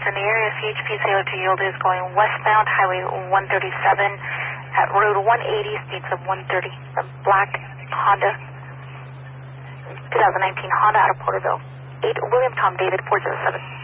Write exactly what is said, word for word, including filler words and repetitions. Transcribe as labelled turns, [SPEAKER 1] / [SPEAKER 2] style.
[SPEAKER 1] in the area. C H P Sailor to yield is going westbound, Highway one thirty-seven at Road one eighty, speeds of one thirty. A black Honda, twenty nineteen Honda out of Porterville. eight William Tom David four zero seven.